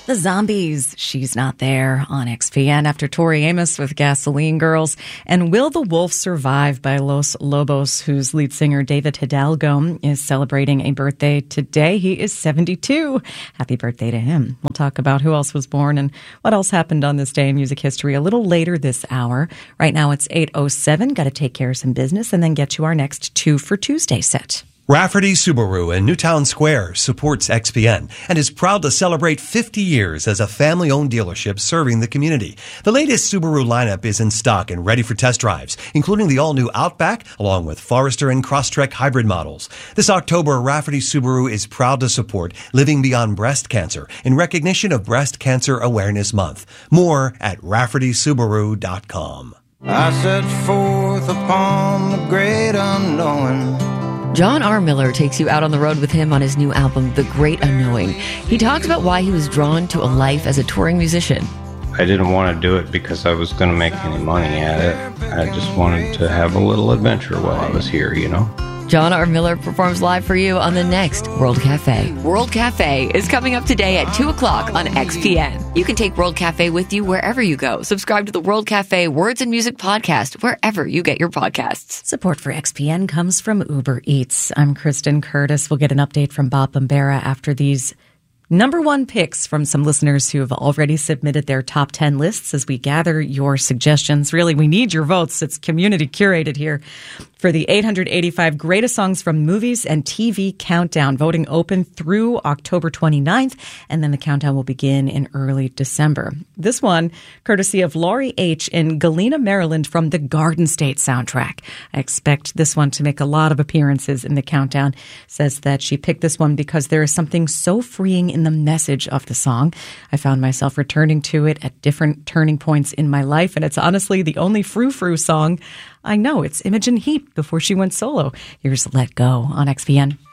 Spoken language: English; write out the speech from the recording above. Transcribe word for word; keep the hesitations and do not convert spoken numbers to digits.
The Zombies, She's Not There on X P N after Tori Amos with Gasoline Girls, and Will the Wolf Survive by Los Lobos, whose lead singer David Hidalgo is celebrating a birthday today. He is seventy-two. Happy birthday to him. We'll talk about who else was born and what else happened on this day in music history a little later this hour. Right now it's eight oh seven. Got to take care of some business and then get to our next Two for Tuesday set. Rafferty Subaru in Newtown Square supports X P N and is proud to celebrate fifty years as a family-owned dealership serving the community. The latest Subaru lineup is in stock and ready for test drives, including the all-new Outback, along with Forester and Crosstrek hybrid models. This October, Rafferty Subaru is proud to support Living Beyond Breast Cancer in recognition of Breast Cancer Awareness Month. More at rafferty subaru dot com. I set forth upon the great unknowing. John R. Miller takes you out on the road with him on his new album, The Great Unknowing. He talks about why he was drawn to a life as a touring musician. I didn't want to do it because I was going to make any money at it. I just wanted to have a little adventure while I was here, you know? John R. Miller performs live for you on the next World Cafe. World Cafe is coming up today at two o'clock on X P N. You can take World Cafe with you wherever you go. Subscribe to the World Cafe Words and Music podcast wherever you get your podcasts. Support for X P N comes from Uber Eats. I'm Kristen Curtis. We'll get an update from Bob Bombera after these number one picks from some listeners who have already submitted their top ten lists as we gather your suggestions. Really, we need your votes. It's community curated here for the eight hundred eighty-five greatest songs from movies and T V countdown. Voting open through October twenty-ninth, and then the countdown will begin in early December. This one, courtesy of Laurie H. in Galena, Maryland, from the Garden State soundtrack. I expect this one to make a lot of appearances in the countdown. Says that she picked this one because there is something so freeing in the message of the song. I found myself returning to it at different turning points in my life, and it's honestly the only frou-frou song I know. It's Imogen Heap before she went solo. Here's Let Go on X P N.